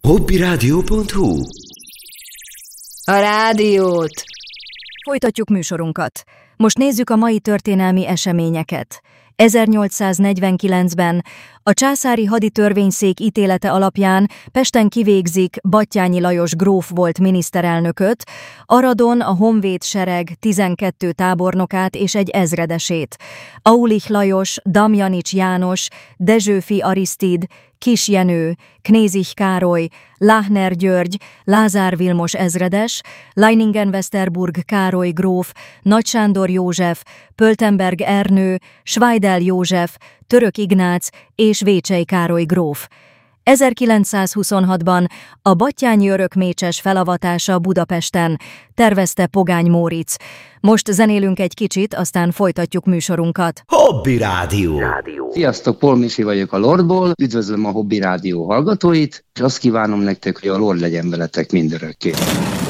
Hobbyradio.hu. A rádiót! Folytatjuk műsorunkat. Most nézzük a mai történelmi eseményeket. 1849-ben a császári haditörvényszék ítélete alapján Pesten kivégzik Batthyány Lajos gróf volt miniszterelnököt, Aradon a honvéd sereg 12 tábornokát és egy ezredesét, Aulich Lajos, Damjanics János, Dezsőfi Arisztid, Kis Jenő, Knézich Károly, Láchner György, Lázár Vilmos ezredes, Leiningen-Westerburg Károly gróf, Nagy Sándor József, Pöltenberg Ernő, Schweidel József, Török Ignác és Vécsey Károly gróf. 1926-ban a batthyáni örökmécses felavatása Budapesten tervezte Pogány Móricz. Most zenélünk egy kicsit, aztán folytatjuk műsorunkat. Hobby Rádió. Sziasztok, Paul Misi vagyok a Lordból, üdvözlöm a Hobby Rádió hallgatóit, és azt kívánom nektek, hogy a Lord legyen veletek mindörökké.